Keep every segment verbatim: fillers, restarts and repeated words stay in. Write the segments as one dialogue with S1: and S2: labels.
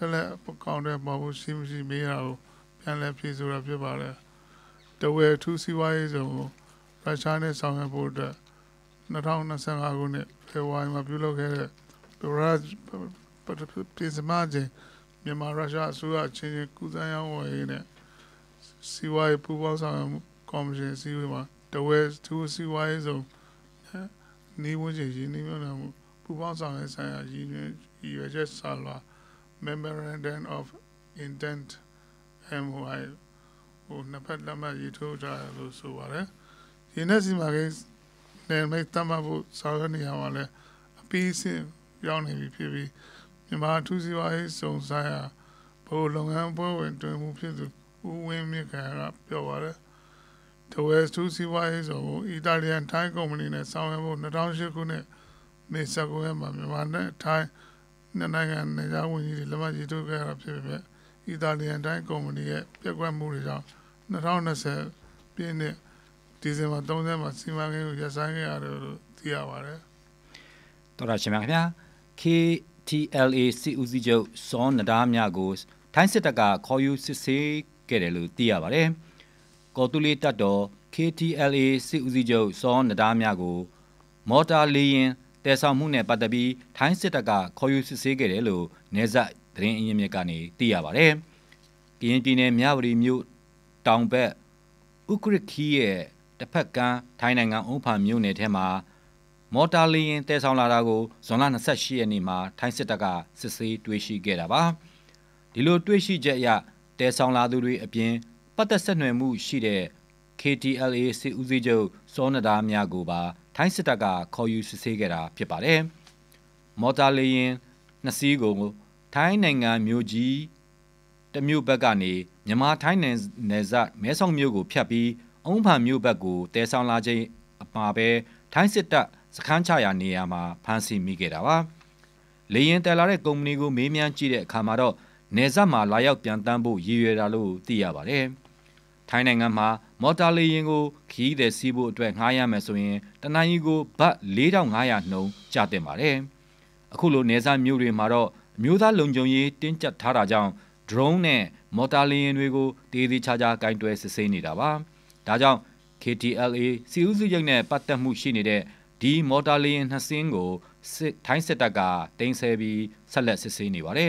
S1: ဆက်လက်အကောင့်ထဲပေါ်ဖို့ရှိမရှိမေးတာကိုပြန်လည်ဖြေဆိုတာဖြစ်ပါတယ်တဝဲထူးစီးပွားရေးဆောင်ကိုရုရှားနဲ့ဆောင်ရွက်ဖို့အတွက်၂၀၂၅ခုနှစ်ဖေဖော်ဝါရီမှာပြုလုပ်ခဲ့တဲ့ဒရတ်ပြည်စမချင်းမြန်မာရုရှားအစိုးရချင်းချင်းကုသရေးဝန်ကြီးနဲ့စီဝိုင်းပူပေါင်းဆောင်ရွက်မှုကော်မရှင်စီဝေးမှာတဝဲထူးစီးပွားရေးဆောင်နေဝင်ချင်းရင်းနှီးမြှုပ်နှံမှုပူပေါင်းဆောင်ရွက်ဆိုင်ရာရည်ရွယ်ရည်ရွယ်ချက်စာလွှာ Memorandum of Intent အမ် အို အို င် ဟိုနှစ်ဖက်လက်မှတ်ရေးထိုးကြရလို့ဆိုပါတယ်။ဒီနေ့စီမှာကိနယ်မိတ်တမဖို့ဆောင်ရွက်နေရမှာလဲအပီးစင်ရောက်နေပြီဖြစ်ပြီးမြန်မာထူးစီးပွားရေးစုံဆိုင်ရာဘို့လုပ်ငန်းအဖွဲ့ဝင်တွင်မှုဖြစ်သူဦးဝင်းမြင့်ခန့်ကပြောပါတယ်။ The West ထူးစီးပွားရေးစုံကိုအီတာလီယန်ထိုင်းကုမ္ပဏီနဲ့ဆောင်ရွက်ဖို့၂၀၀၈ခုနှစ်မေ၁၉ရက်မှာမြန်မာနဲ့ထိုင်းနှစ်နိုင်ငံနယ်ခြားဝင်ကြီးတွေလက်မှတ်ရေးထိုးခဲ့တာဖြစ်ပေမဲ့အီတာလီယန်တိုင်းကုမ္ပဏီရဲ့ပြက်ကွက်မှုတွေကြောင့်၂၀၂၀ပြည့်နှစ်ဒီဇင်ဘာ၃၀မှာစီမံကိန်းကိုရပ်ဆိုင်းခဲ့ရတယ်လို့သိရပါတယ်
S2: ။တော်ရရှင်များခင်ဗျာ K T L A စစ်ဦးစီးချုပ်စောနဒါမြကိုထိုင်းစစ်တပ်ကခေါ်ယူစစ်ဆေးခဲ့တယ်လို့သိရပါတယ်။ကော်တူလီတပ်တော် K T L A စစ်ဦးစီးချုပ်စောနဒါမြကိုမော်တာလေရင်တဲဆောင်မှုနဲ့ပတ်သက်ပြီးထိုင်းစစ်တပ်ကခေါ်ယူစစ်ဆေးခဲ့တယ်လို့နေဆက်သတင်းအရင်းမြစ်ကနေသိရပါတယ်။ကရင်ပြည်နယ်မြဝတီမြို့တောင်ဘက်ဥက္ကရခီရဲ့တစ်ဖက်ကမ်းထိုင်းနိုင်ငံအုံဖန်မြို့နယ်ထဲမှာမော်တာလီရင်တဲဆောင်လာတာကိုဇွန်လ၂၈ရက်နေ့မှာထိုင်းစစ်တပ်ကစစ်ဆေးတွေ့ရှိခဲ့တာပါဒီလိုတွေ့ရှိချက်အရတဲဆောင်လာသူတွေအပြင်ပတ်သက်ဆက်နွယ်မှုရှိတဲ့ K T L A စစ်ဦးစီးချုပ်စောနဒါမြကိုပါထိုင်းစစ်တပ်ကခေါ်ယူစစ်ဆေးခဲ့တာဖြစ်ပါတယ်မော်တာလီရင်နှစ်စီးကိုထိုင်းနိုင်ငံမြို့ကြီးတမြို့ဘက်ကနေမြန်မာထိုင်းနယ်စပ်မဲဆောက်မြို့ကိုဖြတ်ပြီးအုံဖန်မြို့ဘက်ကိုတဲဆောင်လာခြင်းအမှာပဲထိုင်းစစ်တပ်စခန်းချရာနေရာမှာဖမ်းဆီးမိခဲ့တာပါလေရင်တဲလာတဲ့ကုမ္ပဏီကိုမေးမြန်းကြည့်တဲ့အခါမှာတော့နယ်စပ်မှာလာရောက်ပြန်တမ်းဖို့ရည်ရွယ်တာလို့သိရပါတယ်ထိုင်းနိုင်ငံမှာမော်တာလေရင်ကိုခီးတဲ့စီးဖို့အတွက်ငှားရမယ်ဆိုရင်တနင်္ဂနွေကိုဘတ်၄ထောင်၅ရာနှုန်းကျတင်ပါတယ်အခုလိုနယ်စပ်မြို့တွေမှာတော့အမျိုးသားလုံခြုံရေးတင်းကျပ်ထားတာကြောင့် drone နဲ့မော်တာလေရင်တွေကိုတေးသေးချာချာကင်တွယ်စစ်ဆေးနေတာပါဒါကြောင့် K T L A စီဦးစုချုပ်နဲ့ပတ်သက်မှုရှိနေတဲ့ဒီမော်တာလေရင်နှစ်စင်းကိုထိုင်းစစ်တပ်ကတင်ဆဲပြီးဆက်လက်စစ်ဆေးနေပါတယ်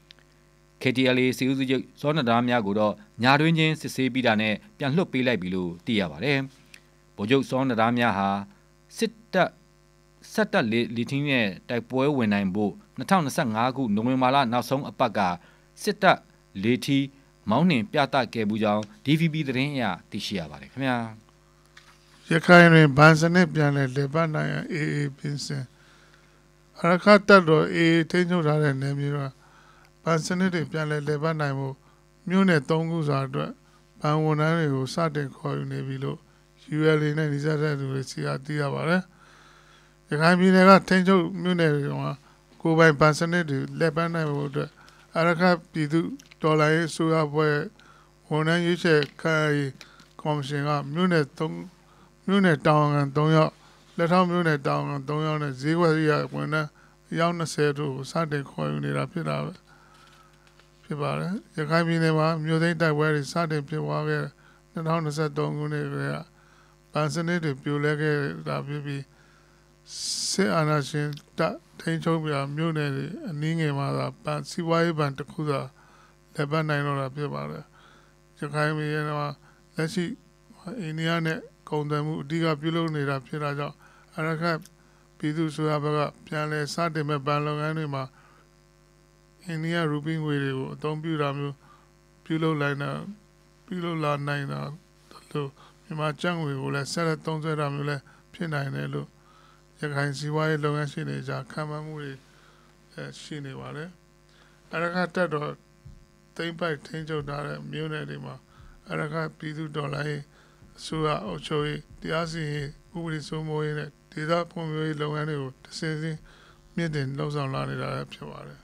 S2: K T L A စီဦးစုချုပ်စောနဒါများကိုတော့ညာတွင်းချင်းစစ်ဆေးပြီးတာနဲ့ပြန်လွှတ်ပေးလိုက်ပြီလို့သိရပါတယ်ဗိုလ်ချုပ်စောနဒါများဟာစစ်တပ်ဆက်တပ်လီထင်းရဲ့တိုက်ပွဲဝင်နိုင်ဖို့၂၀၂၅ခုနိုဝင်ဘာလနောက်ဆုံးအပတ်ကစစ်တပ်လေထီမောင်းနှင်ပြသခဲ့မှုကြောင့် D V B သတင်းအရသိရှိရပါတယ်ခင်ဗျာ
S1: ရခိုင်တွင်ဗန်စနစ်ပြန်လည်လေပတ်နိုင်ရန် A A ပြင်ဆင်အရခတ်တပ်တော် A A ထိန်းချုပ်ထားတဲ့နယ်မြေမှာဗန်စနစ်တွေပြန်လည်လေပတ်နိုင်မှုမြို့နယ်၃ခုစာအတွက်ဗန်ဝန်ထမ်းတွေကိုစတင်ခေါ်ယူနေပြီလို့ U L A နဲ့နှိစက်တဲ့သူတွေစီကသိရပါတယ်ရခိုင်ပြည်နယ်ကထိန်းချုပ်မြို့နယ်တွေမှာကိုယ်ပိုင်ဗန်စနစ်တွေလေပတ်နိုင်မှုအတွက်အရခတ်ပြည်သူဒေါ်လာရေးဆိုရပွဲဝန်ထမ်းရွေးချယ်ခံရေးကော်မရှင်ကမြို့နယ်၃မြို့နယ်တောင်ငံ၃ယောက်လက်ထောက်မြို့နယ်တောင်ငံ၃ယောက်နဲ့ဈေးကွက်ရဝန်ထမ်းအယောက်၂၀တို့ကိုစတင်ခေါ်ယူနေတာဖြစ်တာပဲဖြစ်ပါတယ်ရခိုင်ပြည်နယ်မှာမြို့သိမ်းတိုက်ပွဲတွေစတင်ဖြစ်ပွားခဲ့၂၀၂၃ခုနှစ်ကဗန်စနစ်တွေပြိုလဲခဲ့တာဖြစ်ပြီးစစ်အာဏာရှင်တပ်ထိန်းချုပ်ပြမြို့နယ်တွေအနည်းငယ်မှာသာဗန်စီးပွားရေးဗန်တစ်ခုသာလက်ပတ်နိုင်တော့တာဖြစ်ပါတယ်ရခိုင်ပြည်နယ်မှာလက်ရှိအိန္ဒိယနဲ့ကုန်သွယ်မှုအဓိကပြုလုပ်နေတာဖြစ်တာကြောင့်အရခတ်ပြည်သူ့ဆိုရဘက်ကပြန်လည်စတင်မဲ့ဗန်လုပ်ငန်းတွေမှာအိန္ဒိယရူပီငွေတွေကိုအသုံးပြုတာမျိုးပြုလုပ်လိုက်တာပြုလုပ်လာနိုင်တာလို့မြန်မာကျပ်ငွေကိုလည်းဆက်လက်သုံးစွဲတာမျိုးလည်းဖြစ်နိုင်တယ်လို့ရခိုင်စီးပွားရေးလုပ်ငန်းရှင်တွေကြားခံမှန်းမှုတွေရှိနေပါတယ်အရခတ်တပ်တော်သိမ့်ပိုက်ထိန်းချုပ်ထားတဲ့မြို့နယ်တွေမှာအရခတ်ပြည်သူဒေါ်လာရေးအစိုးရအုပ်ချုပ်ရေးတရားစီရင်ဥပဒေစိုးမိုးရေးနဲ့ဒေသဖွံ့ဖြိုးရေးလုပ်ငန်းတွေကိုတစင်းစင်းမြင့်တင်လှုပ်ဆောင်လာနေတာဖြစ်ပါတယ်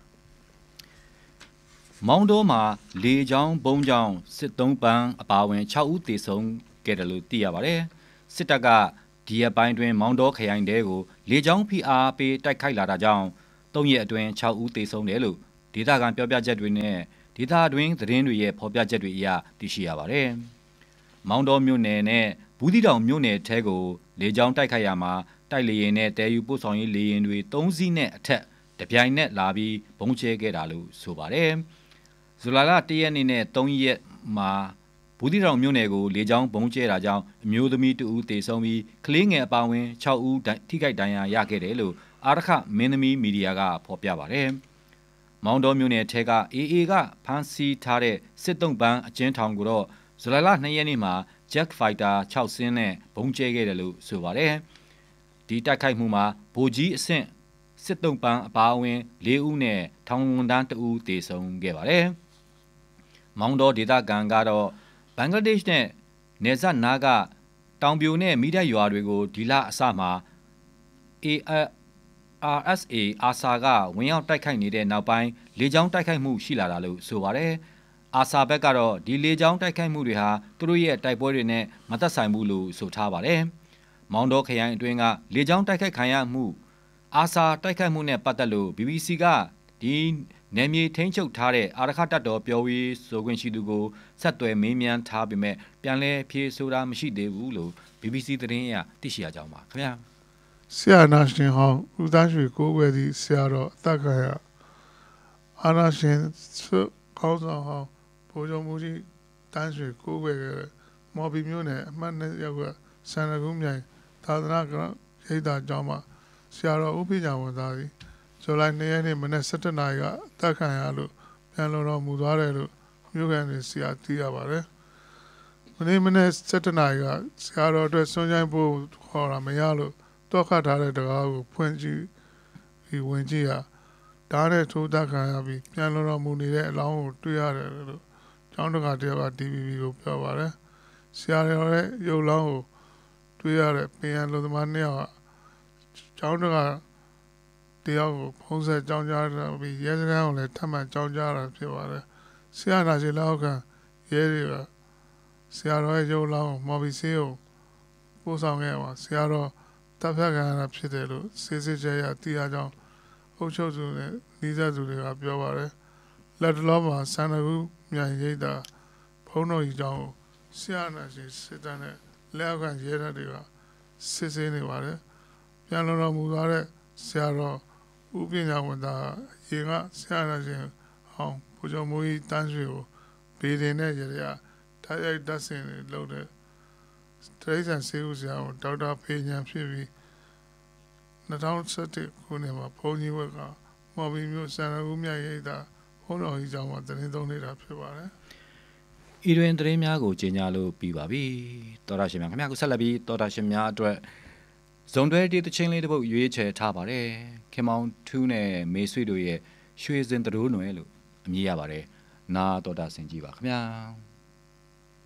S2: မောင်းတော်မှာလေကြောင်းဘုံကြောင်းစစ်သုံးပန်းအပါအဝင်၆ဦးသေဆုံးခဲ့တယ်လို့သိရပါတယ်စစ်တပ်ကဒီအပိုင်းတွင်မောင်းတော်ခရိုင်တဲကိုလေကြောင်းဖိအားပေးတိုက်ခိုက်လာတာကြောင့်၃ရက်အတွင်း၆ဦးသေဆုံးတယ်လို့ဒေတာကန်ပြောပြချက်တွေနဲ့ဒေတာတွင်သတင်းတွေရဲ့ဖော်ပြချက်တွေအရသိရှိရပါတယ်။မောင်တော်မြို့နယ်နဲ့ဘူးသီးတောင်မြို့နယ်ထဲကိုလေကြောင်းတိုက်ခိုက်ရမှာတိုက်လေရင်နဲ့တဲယူပို့ဆောင်ရေးလေရင်တွေ၃စီးနဲ့အထက်တပြိုင်နက်လာပြီးဘုံကျဲခဲ့တာလို့ဆိုပါတယ်။ဇူလိုင်လ၁ရက်နေ့နဲ့၃ရက်မှာဘူးသီးတောင်မြို့နယ်ကိုလေကြောင်းဘုံကျဲတာကြောင့်အမျိုးသမီးတဦးတေဆုံးပြီးကလေးငယ်အပါအဝင်၆ဦးထိခိုက်ဒဏ်ရာရခဲ့တယ်လို့အာရခမင်းသမီးမီဒီယာကဖော်ပြပါတယ်။မောင်တော်မြို့နယ်ထဲက အေအေ ကဖမ်းဆီးထားတဲ့စစ်တုံးပန်းအကျဉ်းထောင်ကိုတော့ဇူလိုင်လ၂ရက်နေ့မှာ Jet Fighter ၆စင်းနဲ့ဘုံကျဲခဲ့တယ်လို့ဆိုပါတယ်။ဒီတိုက်ခိုက်မှုမှာဗိုလ်ကြီးအဆင့်စစ်တုံးပန်းအပါအဝင်၄ဦးနဲ့ထောင်ဝန်ထမ်းတဦးတေဆုံးခဲ့ပါတယ်။မောင်တော်ဒေသခံကတော့ဘင်္ဂလားဒေ့ရှ်နဲ့နယ်စပ်နားကတောင်ပြိုနဲ့မိဒတ်ရွာတွေကိုဒီလအစမှာ အာရ် အက်စ် အေ အာဆာကဝင်ရောက်တိုက်ခိုက်နေတဲ့နောက်ပိုင်းလေကြောင်းတိုက်ခိုက်မှုရှိလာတာလို့ဆိုပါတယ်။အာဆာဘက်ကတော့ဒီလေကြောင်းတိုက်ခိုက်မှုတွေဟာသူတို့ရဲ့တိုက်ပွဲတွေနဲ့မသက်ဆိုင်ဘူးလို့ဆိုထားပါတယ်။မောင်တော်ခရိုင်အတွင်းကလေကြောင်းတိုက်ခိုက်ခံရမှုအာဆာတိုက်ခိုက်မှုနဲ့ပတ်သက်လို့ ဘီဘီစီ ကဒီနယ်မြေထိန်းချုပ်ထားတဲ့အာရခတပ်တော်ပြောရေးဆိုခွင့်ရှိသူကိုဆက်သွယ်မေးမြန်းထားပေမဲ့ပြန်လည်ဖြေဆိုတာမရှိသေးဘူးလို့ ဘီဘီစီ သတင်းရသိရှိရကြောင်းပါခင်ဗျာ
S1: ဆရာနာရှင်ဟောင်းဦးသားရွှေကိုးကွယ်သည့်ဆရာတော်အသက်ခံရအာနာရှင်ကောင်းဆောင်ဟောင်းဘိုးချုပ်မူကြီးတန်းရွှေကိုးကွယ်ခဲ့မော်ဘီမျိုးနဲ့အမှတ်နဲ့ရောက်ကဆန္ဒကုန်းမြိုင်သာသနာ့ရိပ်သာကျောင်းမှာဆရာတော်ဦးဖိညာဝန်သားသည်ဇူလိုင်၂ရက်နေ့မနက်၁၇နာရီကအသက်ခံရလို့ပြန်လုံတော်မူသွားတယ်လို့မြို့ကန်တွေဆရာသိရပါတယ်။မနေ့မနေ့၁၇နာရီကဆရာတော်အတွက်စွန့်ကြိုင်ဖို့ခေါ်တာမရလို့တော့ခတ်ထားတဲ့တကားကိုဖွင့်ကြည့်ပြီးဝင်ကြည့်ရဓာတ်နဲ့ထိုးတက်ခံရပြီးပြန်လုံတော်မူနေတဲ့အလောင်းကိုတွေ့ရတယ်လို့ကျောင်းတကာတယောက်က တီဗီဘီ ကိုပြောပါတယ်။ဆရာတော်ရဲ့ရုပ်လောင်းကိုတွေ့ရတဲ့ပင်ရလူသမားနှစ်ယောက်ကကျောင်းတကာတယောက်ကိုဖုံးဆက်ကြောင်းကြားပြီးရဲစခန်းကိုလည်းထပ်မံကြောင်းကြားတာဖြစ်ပါတယ်။ဆရာနာရှင်လောက်ခံရဲတွေကဆရာတော်ရဲ့ရုပ်လောင်းကိုမော်ဘီဆေးကိုပို့ဆောင်ခဲ့ပါဆရာတော်တပ်ဖြတ်ခံရတာဖြစ်တယ်လို့စစ်စစ်ကြရသိရကြောင်းအုပ်ချုပ်သူနဲ့နှီးစပ်သူတွေကပြောပါတယ်။လက်တလောမှာစန္ဒကူမြိုင်ရိပ်သာဘုံတော်ကြီးကျောင်းကိုဆရာနာရှင်စစ်တမ်းနဲ့လက်အောက်ခံရဲတပ်တွေကစစ်ဆေးနေပါတယ်။ပြန်လုံတော်မူသွားတဲ့ဆရာတော်ဦးပညာဝန်သားရေကဆရာနာရှင်ဟောင်းဘုရားမူကြီးတန်းရွှေကိုဘေးတင်တဲ့ရေရတိုက်ရိုက်တက်ဆင်လုပ်တဲ့တရိษံဆေးဦးဆရာကိုဒေါက်တာဖေညာဖြစ်ပြီး၂၀၁၁ခုနှစ်မှာဘုန်းကြီးဝက်ကမော်ဘီမျိုးစံရကူးမြိုင်ရိပ်သာဘုန်းတော်ကြီးကျောင်းမှာသတင်းသုံးနေတာဖြစ်ပါတယ်
S2: ။ဤတွင်သတင်းများကိုကြီးညာလို့ပြီးပါပြီ။သောတာရှင်များခင်ဗျာကိုဆက်လက်ပြီးသောတာရှင်များအတွက်ဇုံတွဲတီးတချင်းလေးတစ်ပုတ်ရွေးချယ်ထားပါတယ်။ခင်မောင်ထူးနဲ့မေဆွေတို့ရဲ့ရွှေစင်တရိုးနွယ်လို့အမည်ရပါတယ်။နာတော်တာဆင်ကြီးပါခင်ဗျာ။